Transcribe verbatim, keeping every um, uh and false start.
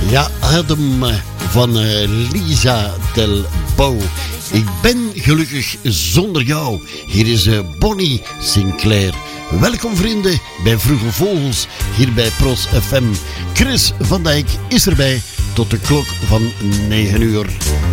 Ja, Adam van uh, Lisa Del Bow. Ik ben gelukkig zonder jou. Hier is uh, Bonnie Sinclair. Welkom vrienden bij Vroege Vogels, hier bij Pros F M. Chris van Dijk is erbij tot de klok van negen uur.